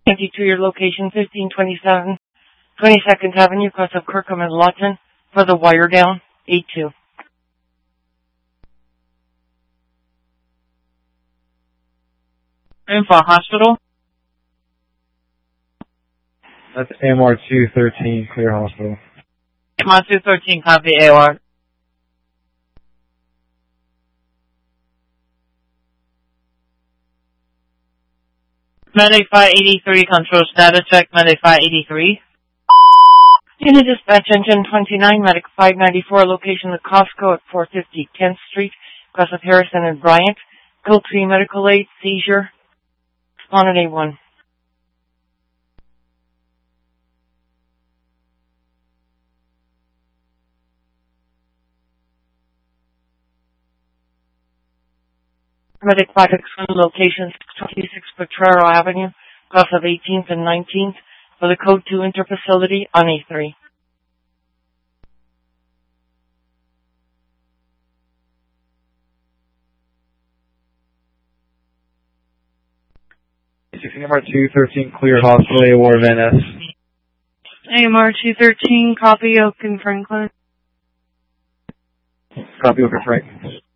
to your location, 1527 22nd Avenue, cross of Kirkham and Lawton, for the wire down, 82. Info hospital. That's AMR 213, clear hospital. AMR 213, copy AOR. Medic 583, control status check, Medic 583. Unit dispatch, engine 29, Medic 594, location of Costco at 450 10th Street, cross of Harrison and Bryant. Code 3 medical aid, seizure, spawn at A1. Medic 561, location 626 Potrero Avenue, cross of 18th and 19th, for the Code 2 interfacility on A3. AMR 213, clear hospital, AOR Van S. AMR 213, copy Oak and Franklin. Copy, Oak and Franklin.